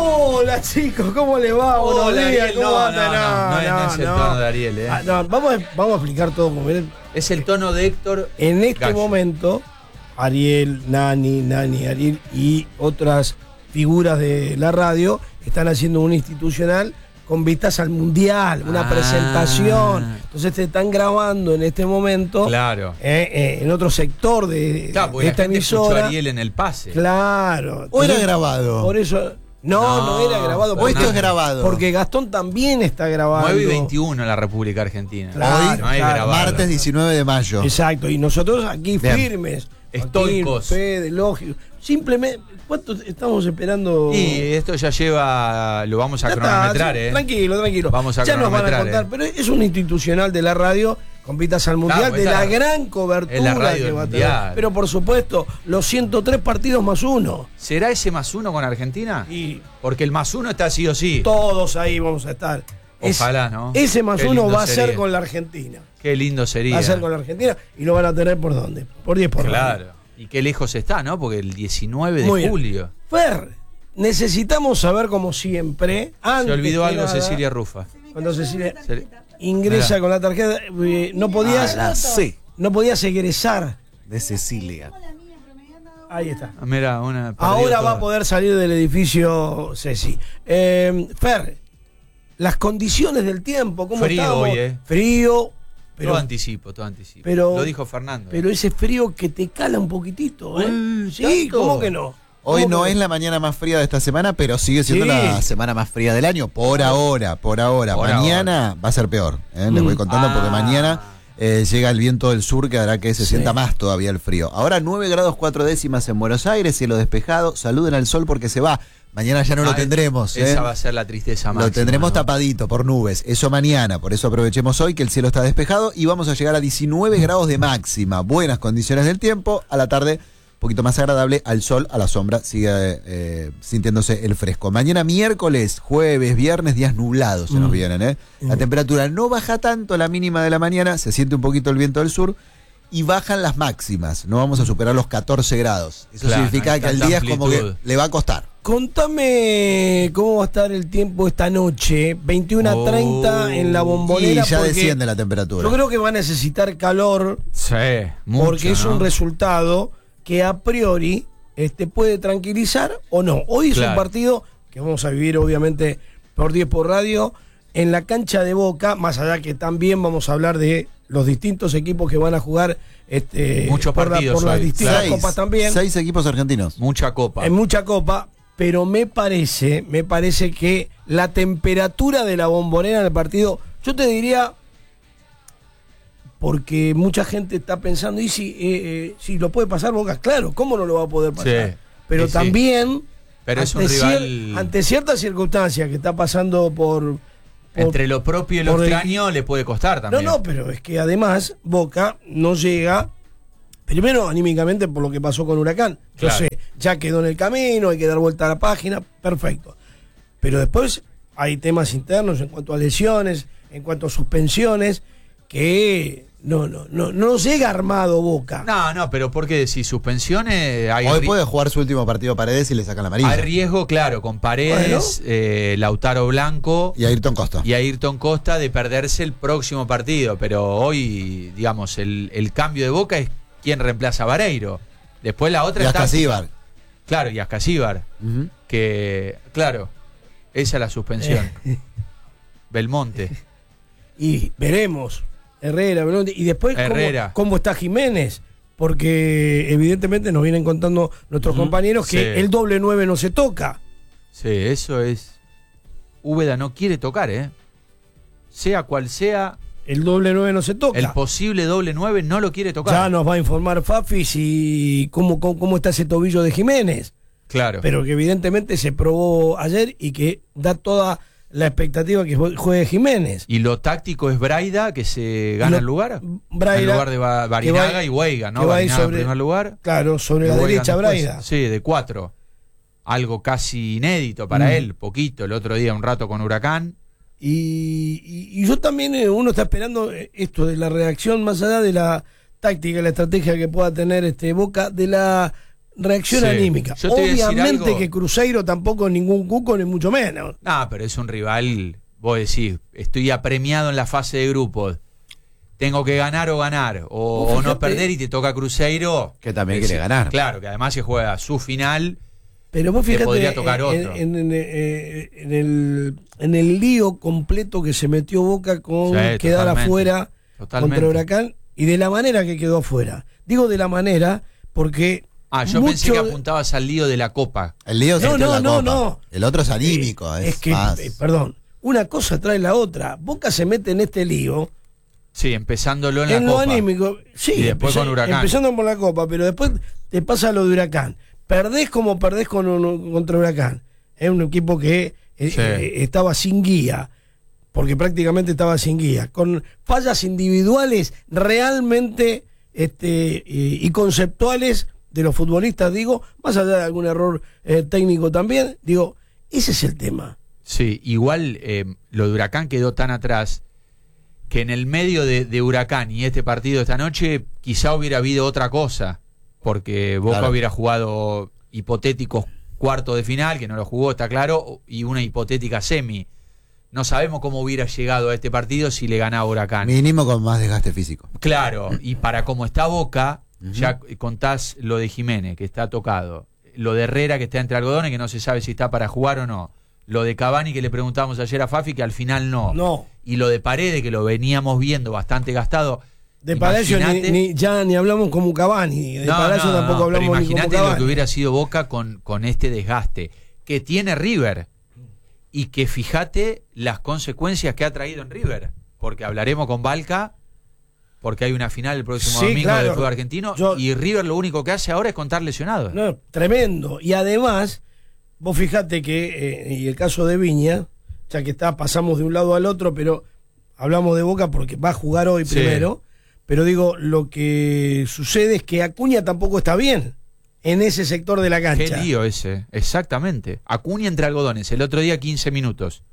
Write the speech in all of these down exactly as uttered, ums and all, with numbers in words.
Hola chicos, ¿cómo les va? Hola, Buenos días, Ariel. ¿cómo No, andan? no, no, no, no, no es el no. tono de Ariel, ¿eh? Ah, no, vamos, a, vamos a explicar todo como ven. Es el tono de Héctor. En este Gallo. momento, Ariel, Nani, Nani, Ariel y otras figuras de la radio están haciendo un institucional con vistas al mundial, una Ah. presentación. Entonces te están grabando en este momento Claro. eh, eh, en otro sector de, Claro, de porque esta la gente escuchó emisora. a Ariel en el pase. Claro. ¿O era Entonces, grabado? Por eso. No, no, No, era grabado. ¿O porque- esto es grabado? Porque Gastón también está grabando. nueve y veintiuno en la República Argentina. Claro, Hoy, no es claro. grabado. martes diecinueve de mayo. Exacto, y nosotros aquí Bien. firmes. Estoicos. Joaquín, Fede, lógico. Simplemente, ¿cuánto estamos esperando? Y esto ya lleva. Lo vamos a Ya está, cronometrar, sí, ¿eh? Tranquilo, tranquilo. Vamos a ya nos van a cronometrar, contar, eh. pero es un institucional de la radio con vistas al mundial, Claro, de esta la es la- gran es cobertura la radio que del va a tener. mundial. Pero por supuesto, los ciento tres partidos más uno. ¿Será ese más uno con Argentina? Y Porque el más uno está sí o sí. todos ahí vamos a estar. Es- Ojalá, ¿no? Ese más Qué uno lindo va a ser sería. con la Argentina. Qué lindo sería. Va a ser con la Argentina y lo van a tener por dónde? Por diez por radio. Claro. Y qué lejos está, ¿no? Porque el diecinueve de Muy bien. julio. Fer, necesitamos saber como siempre. Antes Se olvidó que algo nada, Cecilia Rufa. Cuando Cecilia Se- ingresa Mirá. con la tarjeta, eh, no podías, Ah, la C no podías egresar. de Cecilia. Ahí está. Ah, Mirá, una. perdió Ahora va toda. a poder salir del edificio Ceci. Eh, Fer, las condiciones del tiempo, ¿cómo Frío estamos? hoy, ¿eh? Frío, pero, todo anticipo, todo anticipo. pero- Lo dijo Fernando. pero ese frío que te cala un poquito, ¿eh? Uy, Sí, ¿tanto? ¿cómo que no? Hoy ¿Cómo no que es la mañana más fría de esta semana, pero sigue siendo Sí. la semana más fría del año. Por ahora, por ahora. Por mañana va a ser peor. ¿eh? Les Mm. voy contando porque Ah. mañana eh, llega el viento del sur que hará que se Sí. sienta más todavía el frío. Ahora nueve grados cuatro décimas en Buenos Aires, cielo despejado. Saluden al sol porque se va. Mañana ya no lo Ah, tendremos. ¿eh? Esa va a ser la tristeza máxima. Lo tendremos ¿no? tapadito por nubes. Eso mañana. Por eso aprovechemos hoy que el cielo está despejado y vamos a llegar a diecinueve grados de máxima. Buenas condiciones del tiempo. A la tarde, un poquito más agradable. Al sol, a la sombra, sigue eh, sintiéndose el fresco. Mañana miércoles, jueves, viernes, días nublados se nos Mm. vienen. ¿eh? La temperatura no baja tanto la mínima de la mañana. Se siente un poquito el viento del sur. Y bajan las máximas. No vamos a superar los catorce grados. Eso Claro, significa no hay que al tanta día es como que amplitud. le va a costar. Contame cómo va a estar el tiempo esta noche, veintiuno a treinta Oh. en la Y bombonera. ya porque desciende la temperatura. Yo creo que va a necesitar calor Sí, mucho, porque es ¿no? un resultado que a priori este, puede tranquilizar o no. Hoy es un Claro. partido que vamos a vivir obviamente por diez por radio en la cancha de Boca, más allá que también vamos a hablar de los distintos equipos que van a jugar este, Muchos por, la- partidos por las hoy. distintas Seis, copas también. seis equipos argentinos. Mucha copa. En mucha copa, pero me parece, me parece que la temperatura de la bombonera en el partido, yo te diría, porque mucha gente está pensando, y si, eh, eh, si lo puede pasar Boca, claro, ¿cómo no lo va a poder pasar? Sí, pero sí, sí. también, Pero es un ante, cier- rival. ante ciertas circunstancias que está pasando por... por- Entre lo propio y lo por el- extraño le puede costar no, también. no, pero es que además Boca no llega, primero anímicamente por lo que pasó con Huracán. Yo Claro. sé, ya quedó en el camino, hay que dar vuelta a la página, perfecto. Pero después hay temas internos en cuanto a lesiones, en cuanto a suspensiones, que no, no, no, no llega armado Boca. No, no, pero porque si suspensiones hay, Hoy ri- puede jugar su último partido Paredes y le sacan la amarilla. hay riesgo, claro, con Paredes, eh, Lautaro Blanco Y a Ayrton Costa. y Ayrton Costa de perderse el próximo partido. Pero hoy, digamos, el, el cambio de Boca es quién reemplaza a Vareiro. Después la otra Y a está. Casíbar. Claro, y a Casíbar. Ujú. Que, claro, esa es la suspensión. Belmonte. Y veremos, Herrera, Belmonte, y después cómo, Herrera. cómo está Jiménez, porque evidentemente nos vienen contando nuestros Ujú. compañeros que Sí. el doble nueve no se toca. Sí, eso es. Úbeda no quiere tocar, ¿eh? Sea cual sea, El doble nueve no se toca. el posible doble nueve no lo quiere tocar. Ya nos va a informar Fafi si cómo, cómo, cómo está ese tobillo de Jiménez, Claro. pero que evidentemente se probó ayer y que da toda la expectativa que juegue Jiménez. Y lo táctico es Braida, que se gana Lo- el lugar. Braida, en lugar de Ba- Barinaga que va- y Weiga, ¿no? que va a ir Barinaga sobre- en primer lugar. Claro, sobre la y Weigan derecha después. Braida. Sí, de cuatro. Algo casi inédito para Mm. él, poquito. El otro día un rato con Huracán. Y, y- y yo también, eh, uno está esperando eh, esto de la reacción, más allá de la táctica, la estrategia que pueda tener este Boca, de la reacción Sí. anímica. Yo te voy a decir Obviamente algo. que Cruzeiro tampoco es ningún cuco, ni mucho menos. No, pero es un rival, vos decís, estoy apremiado en la fase de grupos. Tengo que ganar o ganar, o, o no perder y te toca Cruzeiro. Que también Es- quiere ganar. Claro, que además se juega su final. Pero vos Te fíjate podría tocar en, otro. en- en- eh, en el, en el lío completo que se metió Boca con Sí, quedar totalmente. afuera Totalmente. contra Huracán y de la manera que quedó afuera. Digo de la manera porque... Ah, yo mucho pensé que de- apuntabas al lío de la Copa. El lío se No, metió en no, la no, Copa. no. El otro es anímico, Eh, es, es que, más. eh, perdón, una cosa trae la otra. Boca se mete en este lío Sí, empezándolo en la en lo Copa. anímico. Sí, Y después con Huracán. Empezando por la Copa, pero después te pasa lo de Huracán. Perdés como perdés con un- contra Huracán. Es un equipo que eh, Sí. eh, estaba sin guía, porque prácticamente estaba sin guía, con fallas individuales realmente este, y, y conceptuales de los futbolistas, digo, más allá de algún error eh, técnico también, digo, ese es el tema. Sí, igual eh, lo de Huracán quedó tan atrás que en el medio de, de Huracán y este partido de esta noche quizá hubiera habido otra cosa, porque Boca Claro. hubiera jugado hipotéticos cuartos de final, que no lo jugó, está claro, y una hipotética semi. No sabemos cómo hubiera llegado a este partido si le ganaba Huracán. Mínimo con más desgaste físico. Claro, y para cómo está Boca, Ujú. ya contás lo de Jiménez, que está tocado, lo de Herrera, que está entre algodones, que no se sabe si está para jugar o no, lo de Cavani, que le preguntamos ayer a Fafi, que al final no, No. y lo de Paredes, que lo veníamos viendo bastante gastado. De Palacio ni, Imaginate- ni- ya ni hablamos como Cavani, de No, Palacio no, tampoco no, pero hablamos ni como imagínate lo Cavani. que hubiera sido Boca con, con este desgaste que tiene River, y que fíjate las consecuencias que ha traído en River, porque hablaremos con Balca, porque hay una final el próximo Sí, domingo claro. del fútbol argentino, Yo- y River lo único que hace ahora es contar lesionados. No, tremendo. Y además, vos fijate que, eh, y el caso de Viña, ya que está, pasamos de un lado al otro, pero hablamos de Boca porque va a jugar hoy Sí. primero. Pero digo, lo que sucede es que Acuña tampoco está bien en ese sector de la Qué cancha. lío ese, exactamente. Acuña entre algodones, el otro día quince minutos.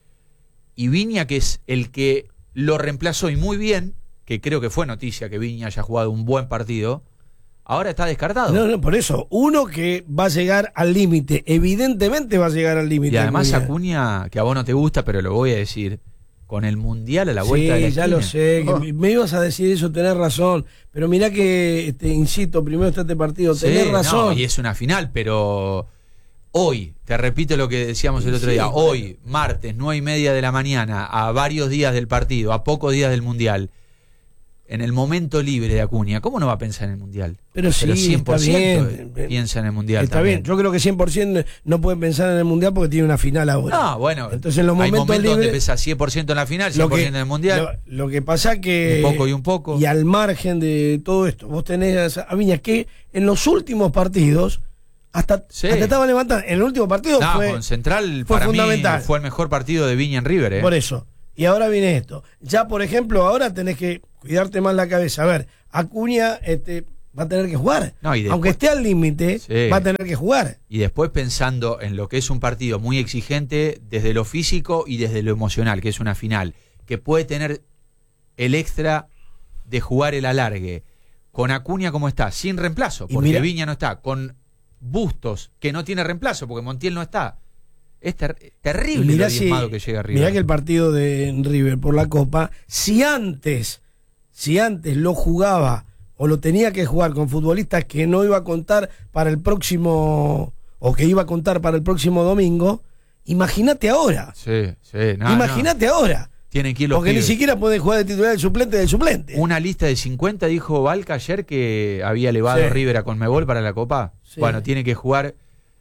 Y Viña, que es el que lo reemplazó y muy bien, que creo que fue noticia que Viña haya jugado un buen partido, ahora está descartado. No, no, por eso, uno que va a llegar al límite, evidentemente va a llegar al límite. Y además Acuña. Acuña, que a vos no te gusta, pero lo voy a decir, con el Mundial a la vuelta Sí, de la ya esquina. lo sé, que Oh. me- me ibas a decir eso, tenés razón. Pero mirá que, este, insisto, primero está este partido, Sí, tenés no, razón. y es una final, pero hoy, te repito lo que decíamos el otro Sí, día, bueno. hoy, martes, nueve y media de la mañana, a varios días del partido, a pocos días del Mundial, en el momento libre de Acuña, ¿cómo no va a pensar en el Mundial? Pero sí, cien por ciento está bien. piensa en el Mundial Está también. bien, yo creo que cien por ciento no pueden pensar en el Mundial porque tiene una final ahora. No, bueno, Entonces, en los hay momentos momentos donde libres- pesa cien por ciento en la final, cien lo por que, ciento en el Mundial, lo, lo que pasa que... un poco y un poco. Y al margen de todo esto, vos tenés a Viña que en los últimos partidos, hasta, Sí. hasta estaba levantando. En el último partido No, fue... con Central fue para fundamental. mí fue el mejor partido de Viña en River. ¿eh? Por eso. Y ahora viene esto. Ya, por ejemplo, ahora tenés que cuidarte más la cabeza. A ver, Acuña este, va a tener que jugar. No, y después- Aunque esté al límite, Sí. va a tener que jugar. Y después pensando en lo que es un partido muy exigente desde lo físico y desde lo emocional, que es una final, que puede tener el extra de jugar el alargue. Con Acuña como está, sin reemplazo, Y porque mira- Viña no está. Con Bustos, que no tiene reemplazo, porque Montiel no está. Es ter- terrible Mirá lo si- diezmado que llega arriba. Mirá que el partido de River por la Copa, si antes, si antes lo jugaba o lo tenía que jugar con futbolistas que no iba a contar para el próximo, o que iba a contar para el próximo domingo, imagínate ahora. Sí, sí, no, imagínate ahora. no. Tienen que ir los Porque ni pibes. siquiera puede jugar de titular el suplente del suplente. Una lista de cincuenta, dijo Balca ayer, que había elevado Sí. River a Conmebol para la Copa. Sí. Bueno, tiene que jugar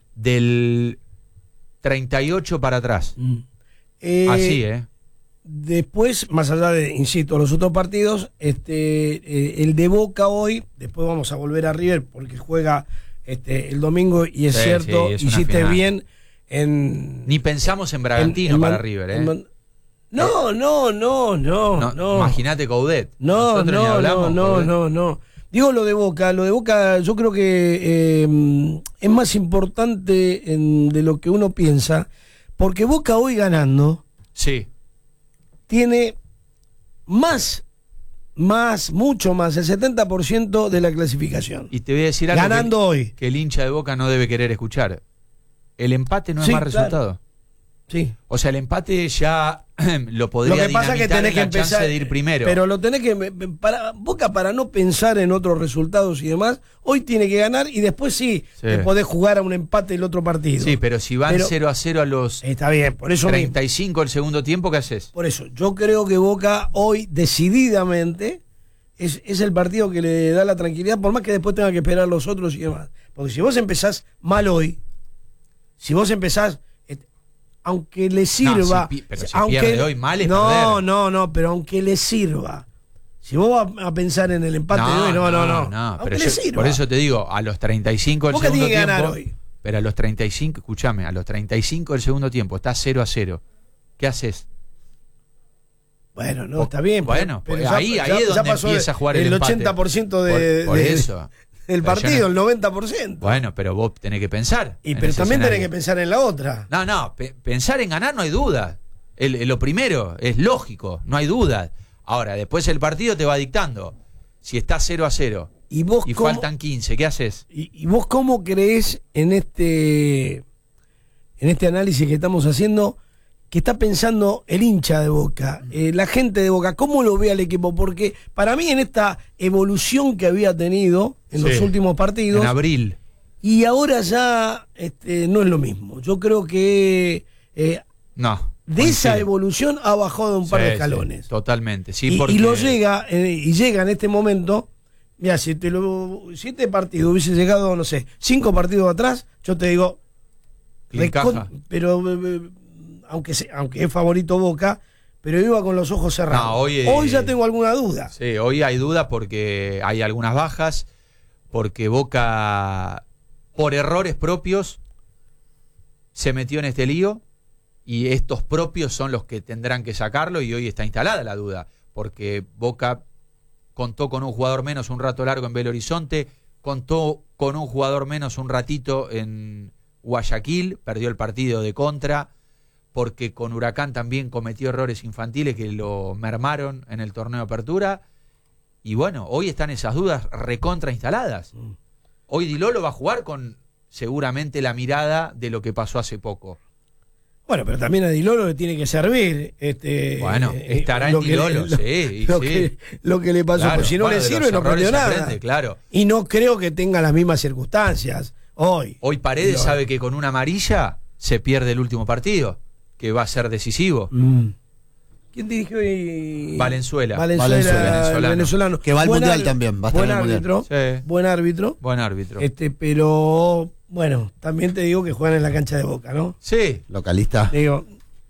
del treinta y ocho para atrás. Mm. Eh, Así, ¿eh? Después, más allá de, insisto, los otros partidos, este, eh, el de Boca hoy, después vamos a volver a River porque juega este, el domingo y es Sí, cierto, sí, es una hiciste final. bien en... Ni pensamos en Bragantino en- en para man- River, en ¿eh? man- No, no, no, no, No, no. Imagínate Coudet. No, Nosotros ni no, no, hablamos, no, Coudet. no, no. Digo lo de Boca, lo de Boca yo creo que eh, es más importante en- de lo que uno piensa, porque Boca hoy ganando Sí, tiene más más, mucho más, el setenta por ciento de la clasificación. Y te voy a decir algo ganando que, hoy. que el hincha de Boca no debe querer escuchar. El empate no es Sí, más claro. resultado. Sí. O sea, el empate ya lo podría Lo que pasa es que dinamitar tenés en que la empezar. chance de ir primero. Pero lo tenés que. Para, Boca, para no pensar en otros resultados y demás, hoy tiene que ganar y después sí, Sí. te podés jugar a un empate el otro partido. Sí, pero si van Pero- cero a cero a los Está bien, por eso mismo. treinta y cinco el segundo tiempo, ¿qué haces? Por eso, yo creo que Boca hoy, decididamente, es, es el partido que le da la tranquilidad, por más que después tenga que esperar los otros y demás. Porque si vos empezás mal hoy, si vos empezás, eh, aunque le sirva. si pi- pero si aunque, pierde hoy, mal es No, perder. no, no, pero aunque le sirva. Si vos vas a pensar en el empate de hoy, no, no, no. Aunque pero le yo- sirva. por eso te digo, a los treinta y cinco del Boca segundo tiene que tiempo. ganar hoy. Pero a los treinta y cinco, escúchame, a los treinta y cinco del segundo tiempo está cero a cero. ¿Qué haces? Bueno, no, está bien. Bueno, pero, pues ya- ahí- ya- ahí es ya donde pasó empieza a jugar el el empate. ochenta por ciento de, Por- por de- eso. del Pero yo partido, no- el noventa por ciento. Bueno, pero vos tenés que pensar. y en pero ese también tenés escenario. que pensar en la otra. No, no, pe- pensar en ganar no hay duda. El- el- lo primero es lógico, no hay duda. Ahora, después el partido te va dictando. Si está cero a cero Y vos y cómo- faltan quince, ¿qué haces? ¿Y, y vos cómo creés en este en este análisis que estamos haciendo que está pensando el hincha de Boca, eh, la gente de Boca, cómo lo ve al equipo? Porque para mí en esta evolución que había tenido en Sí. los últimos partidos En abril. y ahora ya este, no es lo mismo. Yo creo que eh, No. de esa coincido. evolución ha bajado un par Sí, de sí, escalones. totalmente. Sí, y, porque y lo llega, eh, y llega en este momento. Mira, si, te lo, si este partido hubiese llegado, no sé, cinco partidos atrás, yo te digo, le encaja. recon- pero eh, aunque se- aunque es favorito Boca, pero iba con los ojos cerrados. No, hoy, eh, ya tengo alguna duda. Sí, hoy hay duda porque hay algunas bajas, porque Boca, por errores propios, se metió en este lío y estos propios son los que tendrán que sacarlo y hoy está instalada la duda, porque Boca contó con un jugador menos un rato largo en Belo Horizonte, contó con un jugador menos un ratito en Guayaquil, perdió el partido de contra, porque con Huracán también cometió errores infantiles que lo mermaron en el torneo de apertura. Y bueno, hoy están esas dudas recontra instaladas. Hoy Di Lolo va a jugar con seguramente la mirada de lo que pasó hace poco. Bueno, pero también a Di Lolo le tiene que servir. Este, Bueno, eh, estará en lo Di que le- Lolo, lo- sí, lo sí. que- lo que le pasó, Claro, pues si no bueno, le de sirve, los no errores aprendió se nada. aprende, claro. Y no creo que tenga las mismas circunstancias hoy. Hoy Paredes Pero- sabe que con una amarilla se pierde el último partido, que va a ser decisivo. Mm. ¿Quién dirigió hoy? Valenzuela. Valenzuela, Valenzuela, el venezolano. venezolano. Que va al Buen Mundial ar- también, va a estar buen en el Mundial. árbitro. Sí. Buen árbitro. Buen árbitro. Este, pero bueno, también te digo que juegan en la cancha de Boca, ¿no? Sí. Localista. Digo,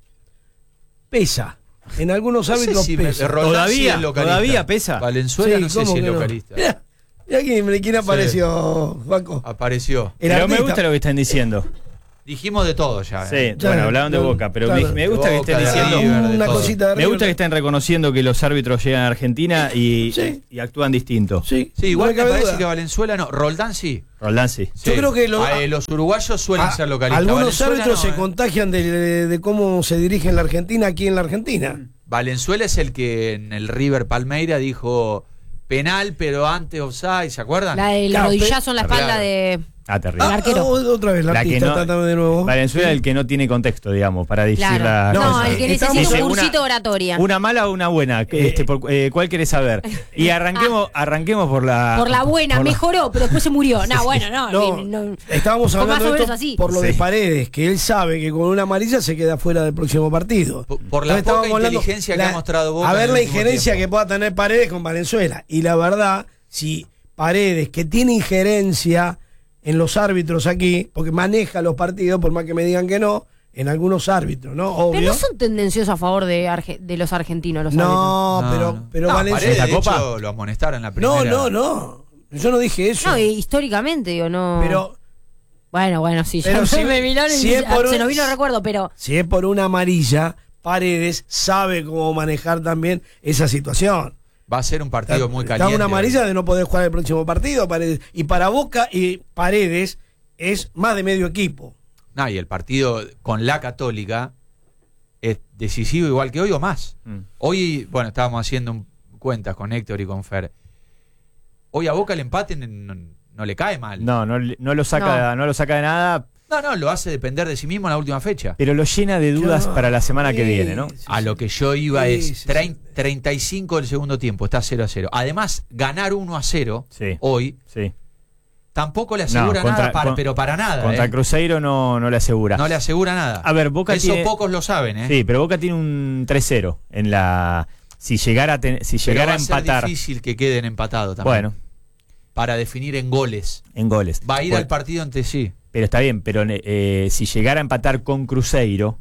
pesa. En algunos No sé árbitros si me- pesa. Roldán Todavía, sí es localista. todavía pesa. Valenzuela Sí, no sé ¿cómo si es que no? localista. Mirá, mirá quién, quién apareció, Juaco. Apareció. El Pero me artista. gusta lo que están diciendo. Dijimos de todo ya. Sí, ¿eh? Ya, bueno, hablaban de claro, Boca, pero claro. me, me gusta De que estén Boca, de diciendo. River, de una todo. cosita de Me gusta que River. estén reconociendo que los árbitros llegan a Argentina y, Sí. y actúan distinto. Sí, Sí, igual no me cabe parece duda. que Valenzuela no. Roldán sí. Roldán sí. Sí. Yo creo que lo- Ah, eh, los uruguayos suelen Ah, ser localistas. algunos Valenzuela árbitros no, se eh. contagian de, de- de cómo se dirige en la Argentina, aquí en la Argentina. Valenzuela es el que en el River Palmeira dijo penal, pero antes offside, ¿se acuerdan? La del Claro, rodillazo en la claro. espalda de... Ah, terrible. El arquero. oh, otra vez, la, La que artista, no- trátame de nuevo. Valenzuela es el que no tiene contexto, digamos, para decir Claro. la No, cosa. el que Estamos- necesita Dice un una- cursito de oratoria. ¿Una mala o una buena? ¿Qué- Eh, este, por- eh, ¿Cuál querés saber? Y arranquemos, arranquemos por la. Por la buena, por la- mejoró, pero después se murió. No, bueno, no. No, no. estábamos Fue más hablando o de menos esto así. por lo de Sí. Paredes, que él sabe que con una amarilla se queda fuera del próximo partido. Por- por la Entonces poca estábamos hablando- inteligencia que ha mostrado Boca A en ver el la último injerencia tiempo. que pueda tener Paredes con Valenzuela. Y la verdad, si Paredes, que tiene injerencia en los árbitros aquí, porque maneja los partidos, por más que me digan que no, en algunos árbitros, ¿no? Pero Obvio. no son tendenciosos a favor de, Arge- de los argentinos los árbitros. No, No, pero, no. pero No, Valenzuela. Paredes, de ¿Esta hecho, copa? lo amonestaron en la primera. No, no, no. Yo no dije eso. No, y históricamente, digo, no. pero Bueno, bueno, sí, ya Pero si- me miraron y si es por se un- nos vino el recuerdo, pero si es por una amarilla, Paredes sabe cómo manejar también esa situación. Va a ser un partido muy Está caliente. una amarilla de no poder jugar el próximo partido, Paredes. Y para Boca y Paredes es más de medio equipo. No, y el partido con la Católica es decisivo igual que hoy o más. Mm. Hoy, bueno, estábamos haciendo un cuentas con Héctor y con Fer. Hoy a Boca el empate no, no le cae mal. No, no, no lo saca, no. no lo saca de nada. No, no, lo hace depender de sí mismo en la última fecha. Pero lo llena de dudas No, para la semana que sí, viene, ¿no? sí, A sí. lo que yo iba Sí, es sí, sí. treinta y cinco del segundo tiempo, está cero a cero. Además, ganar uno a cero Sí. hoy Sí. tampoco le asegura No, contra- nada, para, con- pero para nada. Contra eh. Cruzeiro no, no le asegura. No le asegura nada. A ver, Boca Eso tiene... pocos lo saben, ¿eh? Sí, pero Boca tiene un tres cero en la... Si llegara a, ten- si Pero llegara va a a ser empatar... difícil que queden empatados también. Bueno, Para definir en goles. en goles. Va a ir Bueno, al partido entre sí. Pero está bien, pero eh, si llegara a empatar con Cruzeiro,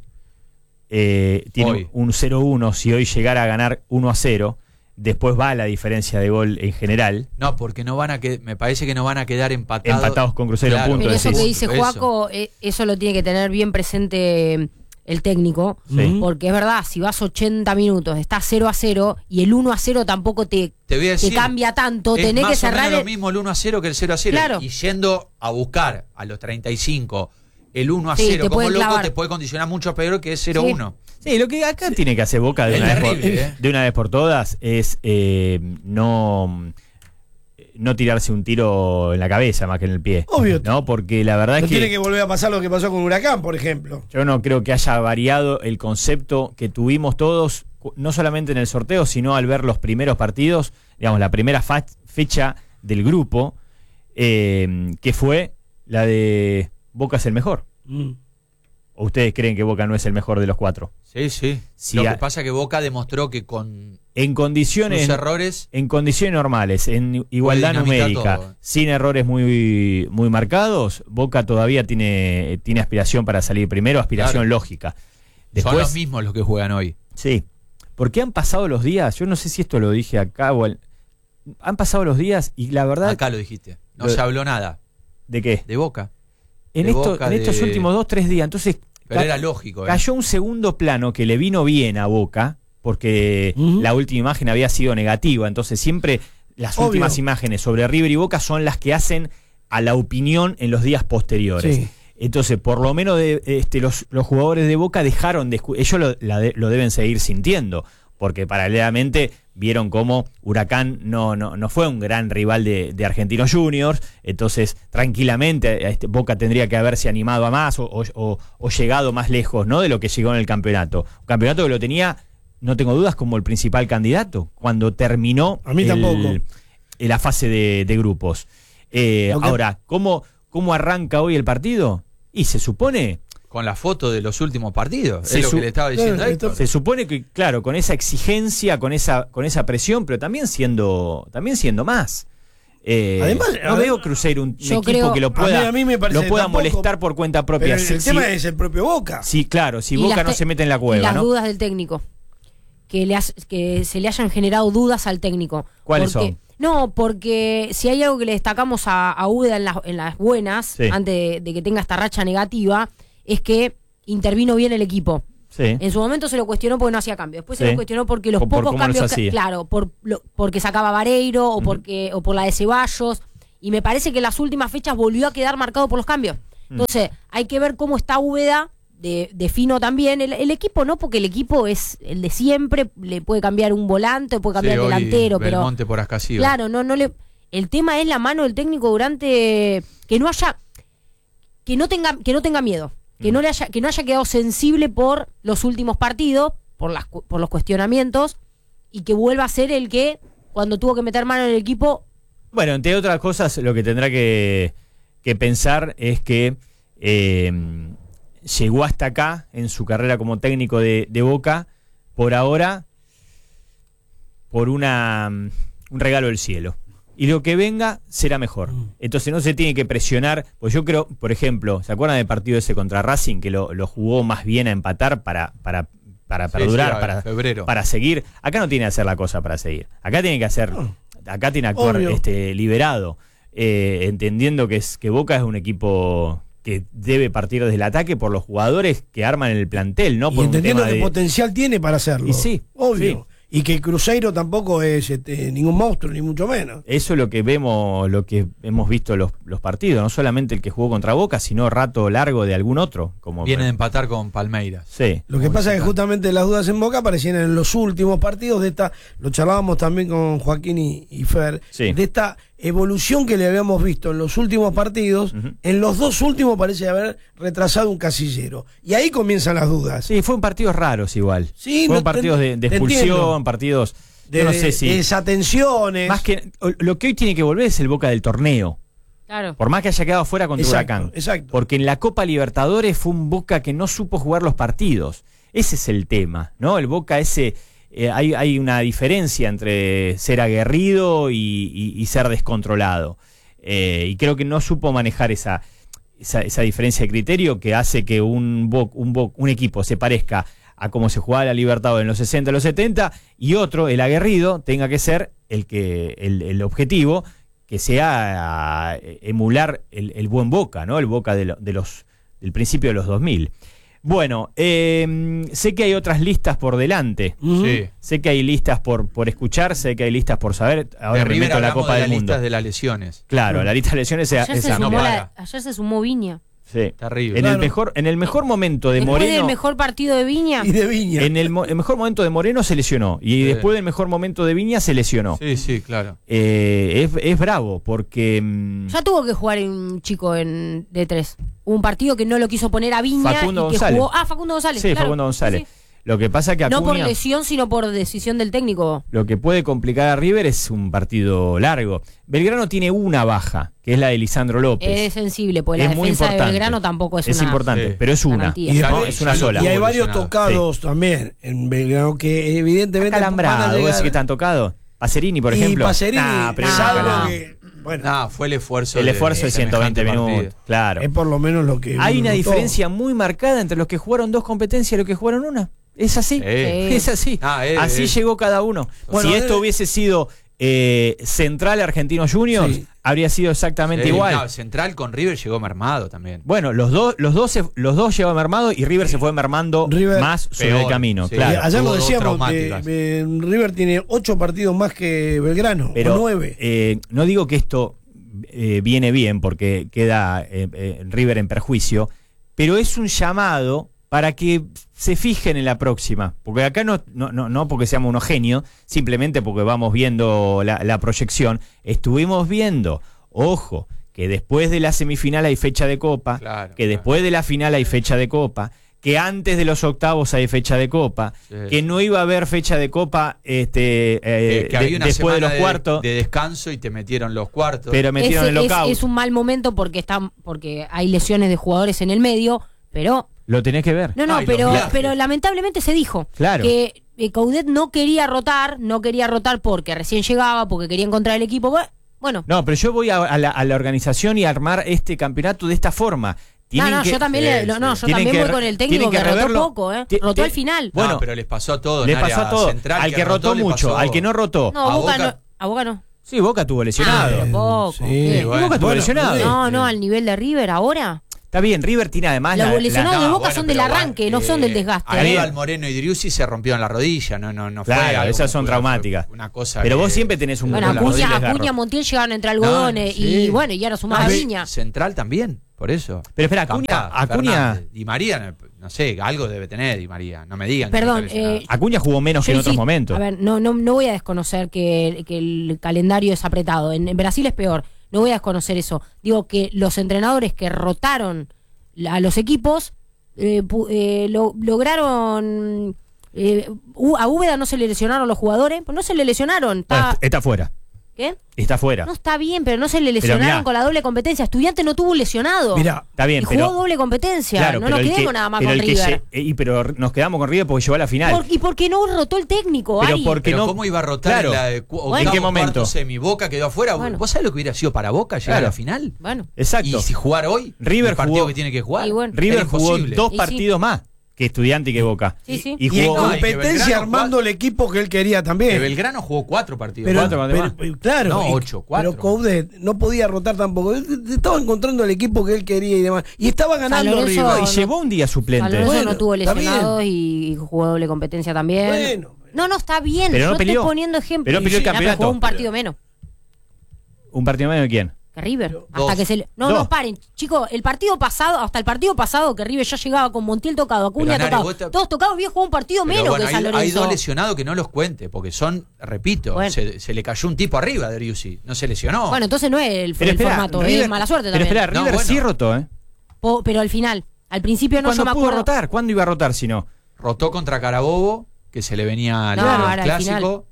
eh, tiene Hoy. un cero uno, si hoy llegara a ganar uno a cero, después va la diferencia de gol en general, No, porque no van a que, me parece que no van a quedar empatados. empatados con Cruzeiro en Claro. punto. Pero eso decís. que dice Eso. Joaco, eh, eso lo tiene que tener bien presente el técnico. Sí. Porque es verdad, si vas ochenta minutos, estás cero a cero y el uno a cero tampoco te, Te voy a te decir, cambia tanto, es tenés más que cerrar o menos el- lo mismo el uno a cero que el cero a cero. Claro. Y yendo a buscar a los treinta y cinco el uno a Sí, cero te como pueden loco clavar. te puede condicionar mucho peor que es cero uno. Sí, lo que acá tiene que hacer Boca de, Es una, vez terrible, por, ¿eh? de una vez por todas es eh, no, no tirarse un tiro en la cabeza más que en el pie. Obvio. ¿No? Porque la verdad No es que... tiene que volver a pasar lo que pasó con Huracán, por ejemplo. Yo no creo que haya variado el concepto que tuvimos todos, cu- no solamente en el sorteo, sino al ver los primeros partidos, digamos, la primera fa- fecha del grupo, eh, que fue la de Boca es el mejor. Mm. ¿O ustedes creen que Boca no es el mejor de los cuatro? Sí, sí. Sí, Lo a- que pasa es que Boca demostró que con En condiciones... sus errores En condiciones normales, en igualdad dinamitar numérica, todo. sin errores muy, muy marcados, Boca todavía tiene, tiene aspiración para salir primero, aspiración Claro. lógica. son Después, los mismos los que juegan hoy. sí, porque han pasado los días, yo no sé si esto lo dije acá o al- han pasado los días y la verdad, Acá lo dijiste. No Lo- se habló nada ¿de qué? de Boca. En, de esto, Boca, en estos de- últimos dos, tres días, entonces Pero ca- era lógico. ¿eh? cayó un segundo plano que le vino bien a Boca, porque Ujú. la última imagen había sido negativa, entonces siempre las Obvio. últimas imágenes sobre River y Boca son las que hacen a la opinión en los días posteriores. Sí. Entonces, por lo menos de, este, los, los jugadores de Boca dejaron de escu- ellos lo, la de- lo deben seguir sintiendo, porque paralelamente vieron cómo Huracán no, no, no fue un gran rival de, de Argentinos Juniors, entonces tranquilamente este, Boca tendría que haberse animado a más o, o- o- o llegado más lejos, ¿no?, de lo que llegó en el campeonato. Un campeonato que lo tenía, no tengo dudas, como el principal candidato cuando terminó A mí el- tampoco. la fase de, de grupos. Eh, Lo que- Ahora, ¿cómo, ¿cómo arranca hoy el partido? Y se supone, Con la foto de los últimos partidos. Se es lo su- que le estaba diciendo Claro, a Héctor. se supone que, claro, con esa exigencia, con esa, con esa presión, pero también siendo, también siendo más. Eh, Además, no a- veo Cruzeiro un, un Yo equipo creo- que lo a pueda, mí- a mí me parece lo pueda tampoco, molestar por cuenta propia. Pero el, el Sí, tema sí, es el propio Boca. sí, claro, si Y Boca las no te- se mete en la y cueva, las ¿no? dudas del técnico. Que, le has- que se le hayan generado dudas al técnico. ¿Cuáles Porque- son? No, porque si hay algo que le destacamos a, a Uda en las, en las buenas, Sí. antes de, de que tenga esta racha negativa, es que intervino bien el equipo. Sí. En su momento se lo cuestionó porque no hacía cambios. Después se Sí. lo cuestionó porque los Por- por pocos cómo los cambios, que- hacía. claro, por lo- porque sacaba Vareiro o porque o por la de Ceballos. Y me parece que en las últimas fechas volvió a quedar marcado por los cambios. Mm. Entonces, hay que ver cómo está Úbeda, de, de fino también. El, el equipo no, porque el equipo es el de siempre, le puede cambiar un volante, puede cambiar Sí, el hoy delantero, pero Belmonte por Ascasío. claro, no, no le. El tema es la mano del técnico durante que no haya, que no tenga, que no tenga miedo, que no le haya, que no haya quedado sensible por los últimos partidos, por las, cu- por los cuestionamientos, y que vuelva a ser el que cuando tuvo que meter mano en el equipo. Bueno, entre otras cosas, lo que tendrá que, que pensar es que eh, llegó hasta acá en su carrera como técnico de, de Boca, por ahora, por una, un regalo del cielo. Y lo que venga será mejor. Entonces no se tiene que presionar. Pues yo creo, por ejemplo, ¿se acuerdan del partido ese contra Racing que lo, lo jugó más bien a empatar para, para, para Sí, perdurar, sí, a para, febrero. para seguir? Acá no tiene que hacer la cosa para seguir. Acá tiene que hacer, acá tiene que actuar Obvio. este, liberado, eh, entendiendo que es que Boca es un equipo que debe partir desde el ataque por los jugadores que arman el plantel, no Y por un entendiendo tema qué de... potencial tiene para hacerlo. Y sí, Obvio. y que Cruzeiro tampoco es este, ningún monstruo, ni mucho menos. Eso es lo que vemos, lo que hemos visto los, los partidos, no solamente el que jugó contra Boca, sino rato largo de algún otro. Como Viene de empatar con Palmeiras. Sí. Lo que pasa es que justamente las dudas en Boca aparecían en los últimos partidos de esta, lo charlábamos también con Joaquín y, y Fer, Sí. de esta evolución que le habíamos visto en los últimos partidos, Ujú. en los dos últimos parece haber retrasado un casillero. Y ahí comienzan las dudas. Sí, fueron partidos raros igual. Sí, fueron no, partidos te- de, de te expulsión, entiendo. partidos. De, yo no sé si. desatenciones. Más que. Lo que hoy tiene que volver es el Boca del torneo. Claro. Por más que haya quedado fuera contra Exacto, Huracán. exacto. Porque en la Copa Libertadores fue un Boca que no supo jugar los partidos. Ese es el tema, ¿no? El Boca ese. Eh, hay, hay una diferencia entre ser aguerrido y, y- y ser descontrolado. Eh, y creo que no supo manejar esa, esa, esa diferencia de criterio que hace que un, Bo- un, Bo- un equipo se parezca a cómo se jugaba la Libertadores en los sesenta, los setenta, y otro, el aguerrido, tenga que ser el, que, el, el objetivo que sea eh, emular el, el buen Boca, ¿no? El Boca de, lo- de los, del principio de los dos mil. Bueno, eh, sé que hay otras listas por delante. Ujú. Sí. Sé que hay listas por, por escuchar, sé que hay listas por saber. Ahora De me River meto a la hablamos Copa de del las Mundo. listas de las lesiones. Claro, la lista de lesiones es Ayer, se esa. no sumó para. la- ayer se sumó Viña. Sí. Terrible. En Claro. el mejor, en el mejor momento de Después Moreno. del mejor partido de Viña. Y de Viña. En el, mo- el mejor momento de Moreno se lesionó. Y Sí. después del mejor momento de Viña se lesionó. Sí, sí, claro. Eh, es, es bravo porque. mm, Ya tuvo que jugar un chico en D tres. Hubo un partido que no lo quiso poner a Viña Facundo y que González. jugó. Ah, Facundo González. Sí, claro. Facundo González. Sí, sí. Lo que pasa que No por Acuña- lesión, sino por decisión del técnico. Lo que puede complicar a River es un partido largo. Belgrano tiene una baja, que es la de Lisandro López. Es sensible, porque la Es muy defensa de importante. Belgrano tampoco es, Es una importante, Sí. pero es una. garantía. Y ¿no? después- Es una y- sola. Y hay Estuvo varios lesionado. tocados también en Belgrano que evidentemente van a Calambrado, ¿vos llegar- decís que están tocados? Pacerini, por y ejemplo. Pacerini, Nah, pero no, es algo no. que, bueno, No, fue el esfuerzo. el esfuerzo de ciento veinte semejante minutos. partido. Claro. es por lo menos lo que Hay uno una notó. diferencia muy marcada entre los que jugaron dos competencias y los que jugaron una. Es así. Sí. Es así. Ah, es- así es- llegó cada uno. Bueno, si esto eh, hubiese sido eh, Central Argentino Juniors, Sí. habría sido exactamente Sí, igual. no, Central con River llegó mermado también. Bueno, los dos, los dos, se- los dos llevan mermado y River se fue mermando River- más sobre Peor, el camino, sí. Y claro. ayer tuvo lo dos decíamos, traumáticas. que, eh, River tiene ocho partidos más que Belgrano, Pero o nueve. eh, no digo que esto eh, viene bien porque queda eh, eh, River en perjuicio, pero es un llamado para que se fijen en la próxima, porque acá no, no, no, no porque seamos unos genios, simplemente porque vamos viendo la, la proyección, estuvimos viendo, ojo, que después de la semifinal hay fecha de Copa, Claro, que claro. después de la final hay fecha de Copa, que antes de los octavos hay fecha de Copa, Sí. que no iba a haber fecha de Copa este, eh, Eh, que de- había una después de semana los cuartos, de descanso y te metieron los cuartos. pero metieron Ese el es, lockout. es un mal momento porque están, porque hay lesiones de jugadores en el medio, pero Lo tenés que ver. no, no, Ah, y los pero, viajes. pero lamentablemente se dijo Claro. que eh, Coudet no quería rotar, no quería rotar porque recién llegaba, porque quería encontrar el equipo. Bueno, Bueno, No, pero yo voy a, a la, a la organización y a armar este campeonato de esta forma. no, Tienen no, que- yo también, sí, le- no, sí. no, yo Tienen también que voy re- con el técnico tienen que, que rotó reverlo. poco, ¿eh? Ti- Rotó ti- al final. Bueno, no, pero les pasó a todos. Le en área pasó a todo. central, Al que rotó le mucho, pasó- al que no rotó. No, a Boca, Boca- no, a Boca no. Sí, Boca tuvo lesionado. Ah, poco. Sí, ¿Qué? Y bueno. Boca tuvo Bueno, lesionado. sí. No, no, al nivel de River ahora. Está bien, River tiene además la, Los la- lesionados de No, Boca bueno, son del pero va, arranque, no eh, son del desgaste. Aníbal Moreno y Driussi se rompieron la rodilla, no, no, no fue Claro, algo esas que son fue- traumáticas. fue Una cosa Pero que- vos siempre tenés un Bueno, con la Acuña, rodilla desgarro. Acuña, Montiel llegaron entre algodones No, sí. y bueno, y ahora sumás Ah, a ve- Viña. Central también, por eso. Pero espera, Acuña, Capaz, Acuña, Fernández. Di María, no, no sé, algo debe tener Di María. No me digan. que Perdón, no está lesionado. eh, Acuña jugó menos que Yo en otros insisto, momentos. A ver, no, no, no voy a desconocer que, que el calendario es apretado. En, en Brasil es peor. No voy a desconocer eso. Digo que los entrenadores que rotaron a los equipos eh, pu- eh, lo- lograron. eh, U- a Úbeda no se le lesionaron los jugadores. Pues no se le lesionaron. Bueno, Está, está fuera. ¿Qué? Está fuera. No está bien, pero no se le lesionaron mirá. con la doble competencia. Estudiante no tuvo un lesionado. Mirá, Está bien, y jugó pero doble competencia. claro, no pero nos el quedemos que- nada más pero con el que River. lle- eh, y pero nos quedamos con River porque llegó a la final. Por- ¿Y por qué no rotó el técnico? Pero Ari? porque Pero no- ¿cómo iba a rotar claro. en la de cu- Bueno. octavo, ¿En qué momento? cuarto, semi? Boca quedó afuera. Bueno. ¿Vos sabés lo que hubiera sido para Boca llegar Claro. a la final? Bueno. Exacto. Y si jugar hoy, River el partido jugó- que tiene que jugar. Y bueno. River era jugó imposible. dos Y sí. partidos más que Estudiante y que Boca. Sí, sí. Y y en jugó No, y que competencia Belgrano armando jugó- el equipo que él quería también. Que Belgrano jugó cuatro partidos. Pero, Cuatro, pero- además. pero, claro, No, y- ocho, cuatro. pero Coudet no podía rotar tampoco. Él estaba encontrando el equipo que él quería y demás. Y estaba ganando Lorenzo- River. y llevó un día San suplente. Lorenzo Bueno, no tuvo está lesionados y jugó doble competencia también. Bueno, No, no, está bien. Pero no yo peleó. estoy poniendo ejemplos. Pero no peleó el Sí, pero campeonato. jugó un partido menos ¿Un partido menos de quién? que River. Dos. Hasta que se le... No, Dos. no, paren. Chicos, el partido pasado, hasta el partido pasado que River ya llegaba con Montiel tocado, Acuña Pero, Nare, tocado, vos te- todos tocados, había jugado un partido Pero menos bueno, que San hay, hay Lorenzo. dos lesionados que no los cuente, porque son, repito, Bueno. se, se le cayó un tipo arriba de Driussi, no se lesionó. Bueno, entonces no es el, Pero el espera, formato, River- es mala suerte Pero también. espera, No, River bueno. sí rotó, ¿eh? Po- pero al final, al principio no, yo ¿Cuándo me pudo acuerdo. rotar? ¿Cuándo iba a rotar si no? Rotó contra Carabobo, que se le venía No, el ahora al clásico.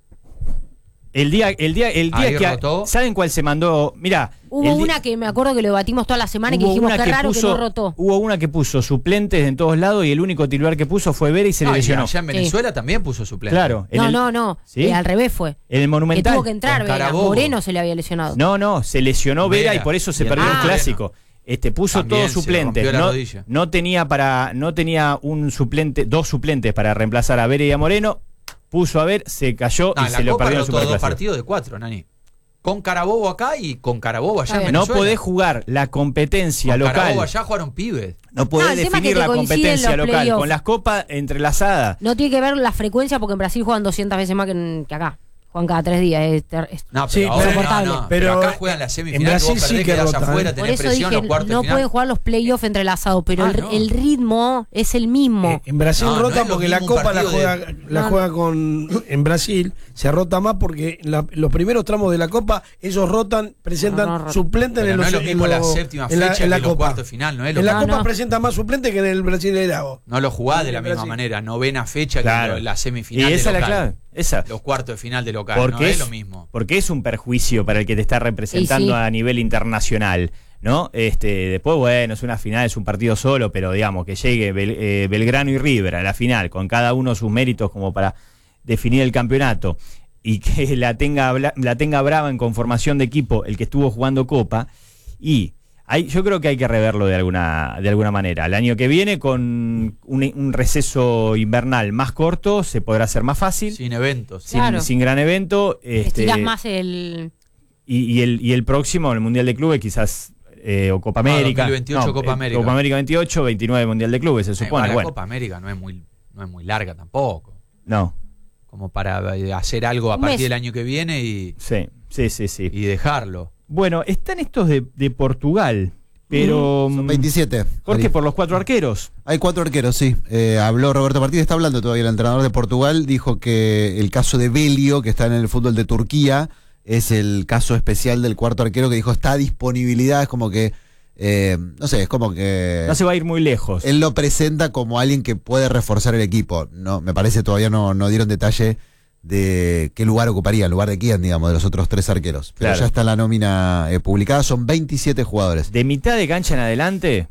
El día, el día, el día Ahí que. rotó. ¿Saben cuál se mandó? Mira. Hubo una que me acuerdo que lo debatimos toda la semana y que Hubo dijimos una que que raro puso, que no rotó. Hubo una que puso suplentes en todos lados y el único titular que puso fue Vera y se No, le y lesionó. allá en Venezuela también puso suplente. Claro. En No, el, no, no. ¿Sí? Eh, al revés fue. En el Que Monumental. tuvo que entrar, con Vera. Carabobo. Moreno se le había lesionado. No, no, se lesionó Vera, Vera. y por eso se Y perdió el Moreno. clásico. Este puso También todos se suplentes. rompió la No, rodilla. no tenía para, no tenía un suplente, dos suplentes para reemplazar a Vera y a Moreno. Puso a ver, se cayó No, y en se la lo Copa perdió en el rotó dos Superclásico. partidos de cuatro, Nani. Con Carabobo acá y con Carabobo allá Está en bien. No Venezuela. podés jugar la competencia Con local. Carabobo allá jugaron pibes. No podés No, el tema es que definir te la coinciden competencia los local playoffs. con las copas entrelazadas. No tiene que ver la frecuencia porque en Brasil juegan doscientas veces más que, en- que acá. Juegan cada tres días. Es ter- es- No, pero, Sí, ahora, insoportable. no, no. Pero, Pero acá juegan la en semifinal. Brasil vos sí perdés, que quedás rotan, afuera, ¿eh? Por tenés eso presión, dije, los cuartos no de final. pueden jugar los playoffs entrelazados, pero Ah, el, no. el ritmo es el mismo. Eh, En Brasil No, no rota es lo porque la mismo un Copa la partido juega, de- la No, juega con. En Brasil se rota más porque la- los primeros tramos de la Copa, ellos rotan, presentan No, no, rotan. suplentes Pero en no los es lo mismo en la los- séptima en la- fecha en la que los Copa. cuartos de final, no es lo En la mismo. No, Copa no. presentan más suplentes que en el Brasileirao. No lo jugás de la En misma Brasil. manera. Novena fecha Claro. que la Y semifinal esa de es la local. clave. Esa. Los cuartos de final de local. Porque no es, es, lo mismo. porque es un perjuicio para el que te está representando Y sí. a nivel internacional, ¿no? Este, después, bueno, es una final, es un partido solo, pero digamos que llegue Bel- eh, Belgrano y River a la final, con cada uno sus méritos como para definir el campeonato, y que la tenga, bla- la tenga brava en conformación de equipo el que estuvo jugando Copa, y hay, yo creo que hay que reverlo de alguna, de alguna manera. El año que viene, con un, un receso invernal más corto, se podrá hacer más fácil. Sin eventos. Sin, Claro. sin gran evento. Este, Estirás más el. y, y el, y el próximo, el Mundial de Clubes, quizás, eh, o Copa Ah, América. dos mil veintiocho Copa eh, América. Copa América veintiocho, veintinueve Mundial de Clubes, se Eh, supone. la Bueno, Copa América no es muy, no es muy larga tampoco. no, Como para eh, hacer algo a Un partir mes. del año que viene y, sí, sí, sí, sí. y dejarlo. Bueno, están estos de, de Portugal, pero... Son mm, veintisiete. ¿Por qué? Ari. Por los cuatro arqueros. Hay cuatro arqueros, sí. Eh, habló Roberto Martínez, está hablando todavía el entrenador de Portugal, dijo que el caso de Belio, que está en el fútbol de Turquía, es el caso especial del cuarto arquero que dijo está a disponibilidad, es como que, eh, no sé, es como que... No se va a ir muy lejos. Él lo presenta como alguien que puede reforzar el equipo. No, me parece todavía no, no dieron detalle de qué lugar ocuparía, el lugar de quién, digamos, de los otros tres arqueros. Pero Claro. ya está la nómina eh, publicada, son veintisiete jugadores. De mitad de cancha en adelante,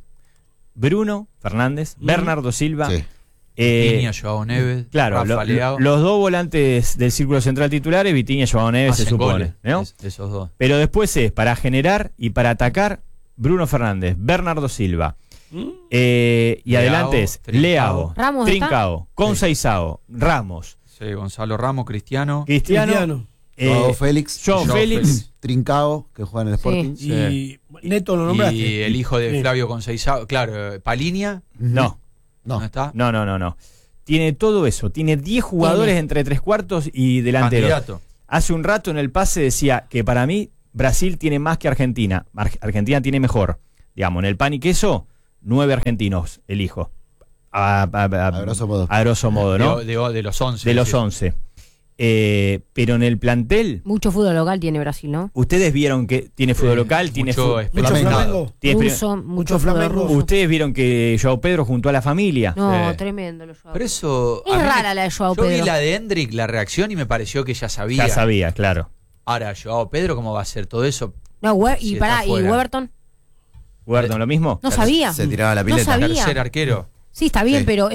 Bruno Fernández, Bernardo Silva... Sí. eh, Viña, Joao Neves, Claro, Rafa lo- Leao. los dos volantes del círculo central titulares, Vitinha y Joao Neves, se hacen supone. goles, ¿no? es- esos dos. Pero después es para generar y para atacar Bruno Fernández, Bernardo Silva. Eh, y Leao, adelante es Trincao. Leao, Ramos está. Trincao, Conceizao, Ramos, Sí, Gonzalo Ramos, Cristiano. Cristiano, Cristiano. eh, Joao Félix, Joao Joao Félix, Félix. Trincao, que juega en el Sí. Sporting. Y Neto lo nombraste. Y el hijo de Sí. Flavio Conceizao. Claro, eh, Palinia. no, ¿No No, está? no, no, no, no. Tiene todo eso, tiene diez jugadores Tiene. entre tres cuartos y delanteros. Candidato. Hace un rato en el pase decía que para mí Brasil tiene más que Argentina. Ar- Argentina tiene mejor. Digamos, en el pan y queso, nueve argentinos elijo. A, a- a- A grosso modo. a grosso modo, ¿no? De, de- de los once. De los sí. once. Eh, pero en el plantel, Mucho fútbol local tiene Brasil, ¿no? ustedes vieron que tiene fútbol Sí, local, tiene mucho fútbol. Mucho Flamengo. Flamengo. tiene pri- Ruso, mucho, mucho fútbol Flamengo. ruso. Ustedes vieron que Joao Pedro juntó a la familia. No, Sí. tremendo lo Joao. Pero eso. Es a mí me- rara la de Joao Yo vi Pedro. la de Hendrik, la reacción, y me pareció que ya sabía. Ya sabía, claro. Ahora, Joao Pedro, ¿cómo va a hacer todo eso? No, We- Sí, y está pará, ¿y fuera. Weberton? ¿Guardan lo mismo? No sabía. Se tiraba la No pileta. sabía. Tercer arquero. Sí, está bien, Sí. pero